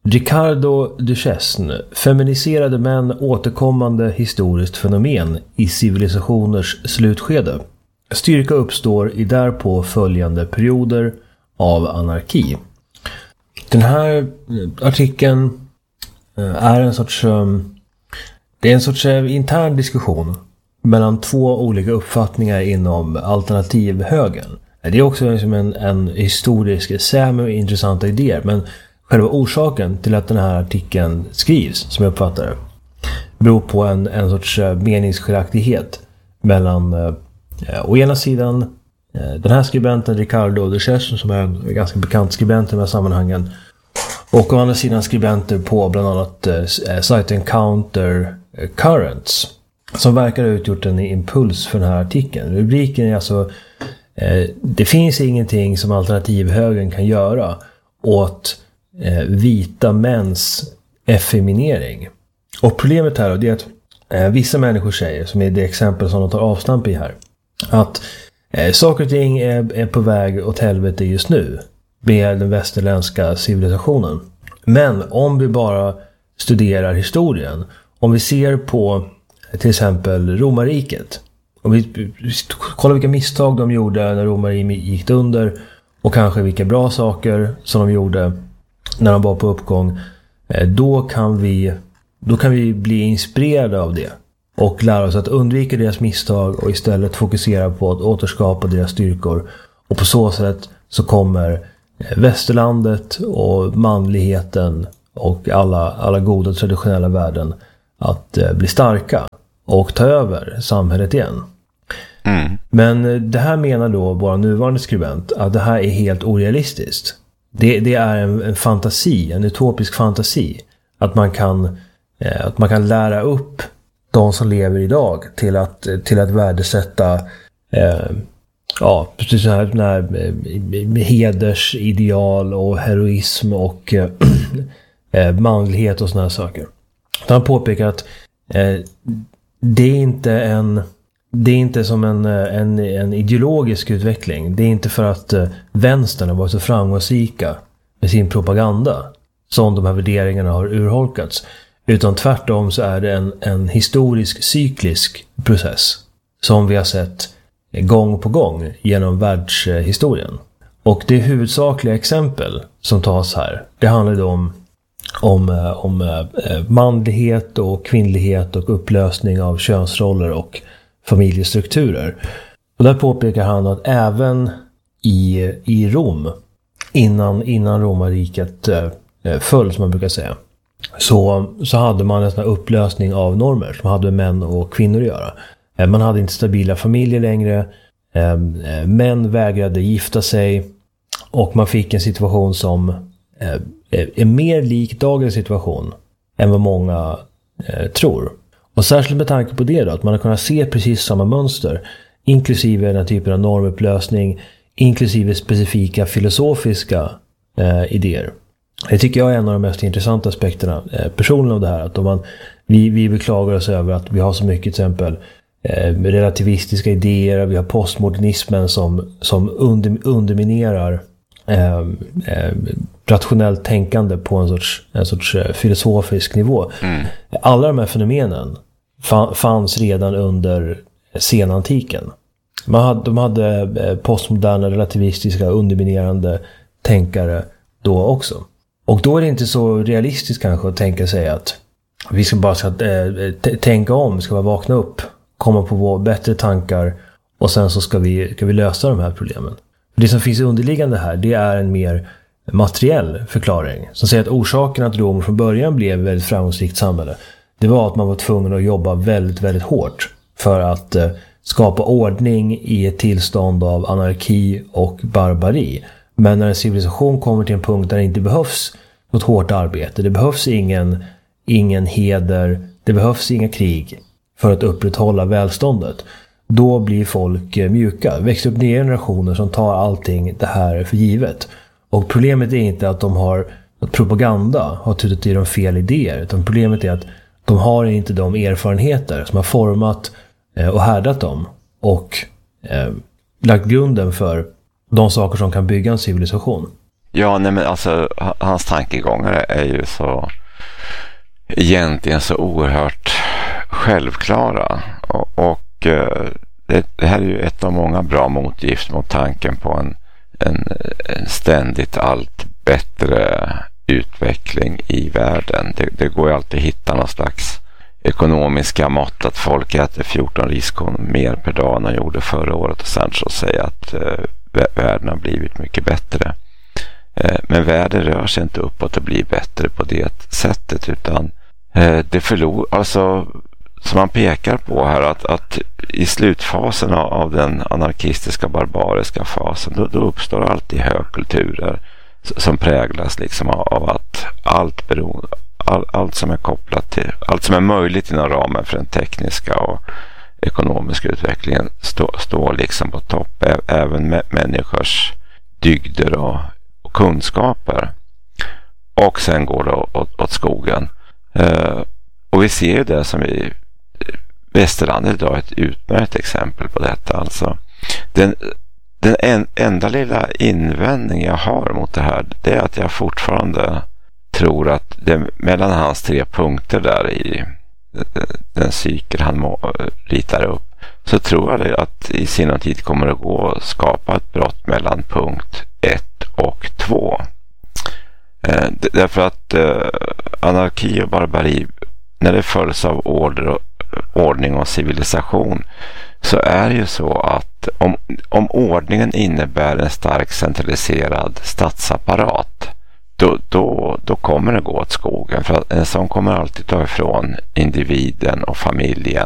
Ricardo Duchesne, feminiserade män återkommande historiskt fenomen i civilisationers slutskede. Styrka uppstår i därpå följande perioder av anarki. Den här artikeln är en sorts intern diskussion mellan två olika uppfattningar inom alternativhögern. Det är också liksom en historisk essä med intressanta idéer, men själva orsaken till att den här artikeln skrivs, som jag uppfattar det, beror på en sorts meningsskiljaktighet mellan å ena sidan den här skribenten Ricardo Duchesne, som är en ganska bekant skribent i de här sammanhangen, och å andra sidan skribenter på bland annat sajten Counter Currents, som verkar ha utgjort en impuls för den här artikeln. Rubriken är alltså det finns ingenting som alternativhögern kan göra åt vita mäns effeminering. Och problemet här är att vissa människor säger, som är det exempel som de tar avstamp i här, att saker och ting är på väg åt helvete just nu med den västerländska civilisationen. Men om vi bara studerar historien, om vi ser på till exempel romarriket, om vi kollar vilka misstag de gjorde när romarriket gick under och kanske vilka bra saker som de gjorde när de var på uppgång, då kan vi bli inspirerade av det och lära oss att undvika deras misstag och istället fokusera på att återskapa deras styrkor. Och på så sätt så kommer västerlandet och manligheten och alla goda traditionella värden att bli starka och ta över samhället igen. Men det här menar då vår nuvarande skribent att det här är helt orealistiskt. Det är en fantasi, en utopisk fantasi, att man kan lära upp de som lever idag till att värdesätta precis så här hedersideal och heroism och manlighet och såna här saker. Han påpekar att det är inte som en ideologisk utveckling. Det är inte för att vänstern har varit så framgångsrika med sin propaganda som de här värderingarna har urholkats. Utan tvärtom så är det en historisk, cyklisk process som vi har sett gång på gång genom världshistorien. Och det huvudsakliga exempel som tas här, det handlar då om manlighet och kvinnlighet och upplösning av könsroller och familjestrukturer. Och där påpekar han att även i Rom, innan romarriket föll, som man brukar säga, så hade man en sån här upplösning av normer som hade män och kvinnor att göra. Man hade inte stabila familjer längre. Män vägrade gifta sig. Och man fick en situation som är mer lik dagens situation än vad många tror. Och särskilt med tanke på det då, att man har kunnat se precis samma mönster, inklusive den här typen av normupplösning, inklusive specifika filosofiska idéer. Det tycker jag är en av de mest intressanta aspekterna personligen av det här. Att vi beklagar oss över att vi har så mycket till exempel relativistiska idéer, vi har postmodernismen som underminerar rationellt tänkande på en sorts filosofisk nivå. Alla de här fenomenen fanns redan under senantiken. De hade postmoderna, relativistiska, underminerande tänkare då också. Och då är det inte så realistiskt kanske att tänka sig att vi ska bara tänka om, vi ska bara vakna upp, komma på bättre tankar och sen så ska vi lösa de här problemen. Det som finns underliggande här, det är en mer materiell förklaring som säger att orsaken att Rom från början blev ett väldigt framgångsrikt samhälle, det var att man var tvungen att jobba väldigt, väldigt hårt för att skapa ordning i ett tillstånd av anarki och barbari. Men när en civilisation kommer till en punkt där det inte behövs något hårt arbete, det behövs ingen heder, det behövs inga krig för att upprätthålla välståndet, då blir folk mjuka. Växer upp nya generationer som tar allting det här för givet. Och problemet är inte att att propaganda har tutat i dem fel idéer, utan problemet är att de har inte de erfarenheter som har format och härdat dem och lagt grunden för de saker som kan bygga en civilisation. Ja, nej, men alltså hans tankegångar är ju så egentligen så oerhört självklara och det här är ju ett av många bra motgift mot tanken på en ständigt allt bättre utveckling i världen. Det går ju alltid att hitta någon slags ekonomiska mått att folk äter 14 riskorn mer per dag än de gjorde förra året och sen så säga att världen har blivit mycket bättre. Men världen rör sig inte uppåt och blir bättre på det sättet, utan det alltså som man pekar på här att i slutfasen av den anarkistiska barbariska fasen då uppstår alltid högkulturer som präglas liksom av att allt som är kopplat till allt som är möjligt inom ramen för den tekniska och ekonomiska utvecklingen står liksom på topp, även människors dygder och kunskaper, och sen går det åt skogen. Och vi ser det som i Västerlandet idag är ett utmärkt exempel på detta. Alltså, den enda lilla invändning jag har mot det här, det är att jag fortfarande tror att det mellan hans 3 punkter där i den cykel han ritar upp, så tror jag att i sinom tid kommer det gå att skapa ett brott mellan punkt 1 och 2. Därför att anarki och barbari, när det följs av ordning och civilisation, så är det ju så att om ordningen innebär en stark centraliserad statsapparat, då kommer det gå åt skogen, för att en sån kommer alltid ta ifrån individen och familjen